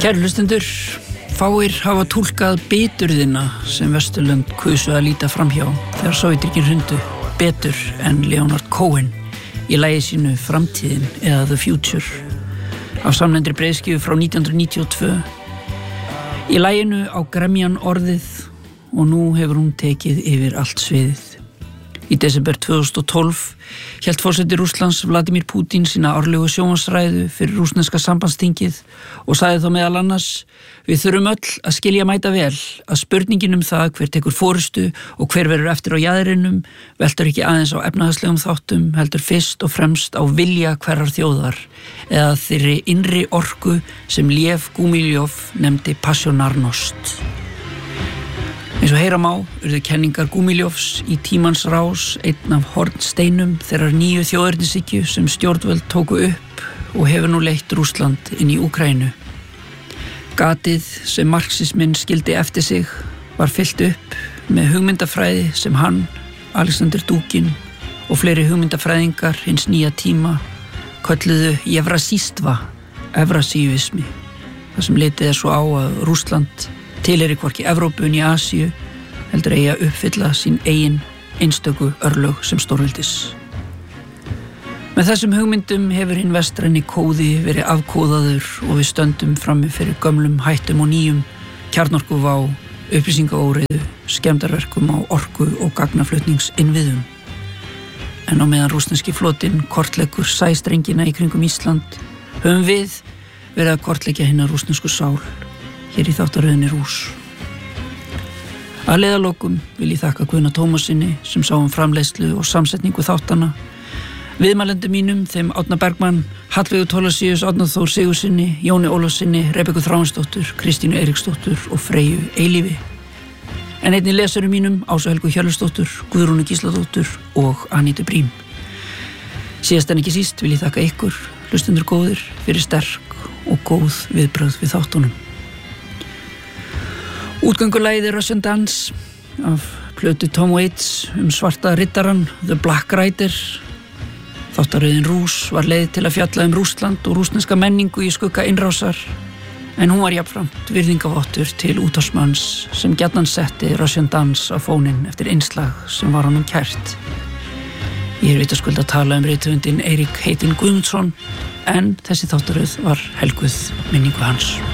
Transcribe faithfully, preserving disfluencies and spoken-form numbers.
Kæru hlustendur, fáir hafa túlkað biturðina sem Vesturlönd kusu að líta framhjá þegar Sovétríkin hrundu betur en Leonard Cohen í lagi sínu Framtíðin eða The Future af samnefndri breiðskífu frá nítján hundruð níutíu og tvö. Í laginu á gremjan orðið og nú hefur hún tekið yfir allt sviðið. Í desember tvö þúsund og tólf hélt forseti Rússlands Vladimir Putin sína árlegu sjónvarpsræðu fyrir rússneska sambandsþingið og sagði þá meðal annars: Við þurfum öll að skilja mæta vel að spurningin um það hver tekur forystu og hver verður eftir á jaðrinum veltur ekki aðeins á efnahagslegum þáttum, heldur fyrst og fremst á vilja hverrar þjóðar eða þeirri innri orku sem Lev Gumilyov nefndi passionarnost. Eins og heyra má urðu kenningar Gumilyovs í tímans rás einn af hornsteinum þeirrar nýju þjóðernishyggju sem stjórnvöld tóku upp og hefur nú leitt Rússland inn í Úkraínu. Gatið sem marxisminn skildi eftir sig var fyllt upp með hugmyndafræði sem hann, Alexander Dugin og fleiri hugmyndafræðingar hins nýja tíma kölluðu Evrasístva, evrasívismi, þar sem litið er svo á að Rússland tilheyri hvorki Evrópu né Asíu heldur eigi að uppfylla sín eigin einstöku örlög sem stórveldis. Með þessum hugmyndum hefur hinn vestræni kóði verið afkóðaður og við stöndum frammi fyrir gömlum hættum og nýjum, kjarnorkuvá, upplýsingaóreiðu, skemmdarverkum á orku og gagnaflutningsinnviðum. En á meðan rússneski flotinn kortleggur sæstrengina í kringum Ísland höfum við verið að kortleggja hinna rússnesku sál hér í þáttaröðinni Rúss. Að leiðarlokum vil ég þakka Guðna Tómasinni sem sá um framleiðslu og samsetningu þáttana, viðmælendum mínum, þeim Árna Bergmann, Hallveigu Thorlacius, Árna Þór Sigurðssyni, Jóni Ólafssyni, Rebekku Þráinsdóttur, Kristínu Eiríksdóttur og Freyju Eilífi. En einnig lesurum mínum Ásu Helgu Hjörleifsdóttur, Guðrúnu Gísladóttur og Anítu Brím. Síðast en ekki síst vil ég þakka ykkur, hlustendur góðir, fyrir sterk og góð viðbrögð við þáttunum. Útgöngulagið er Russian Dance af plötu Tom Waits um svarta riddarann The Black Rider. Þáttaröðin Rúss var leið til að fjalla um Rússland og rússneska menningu í skugga innrásar, en hún var jafnframt virðingavottur til útvarpsmanns sem gjarnan setti Russian Dance á fóninn eftir innslag sem var honum kært. Ég er vitaskuld að tala um rithöfundinn Eirík heitinn Guðmundsson, en þessi þáttaröð var helguð minningu hans.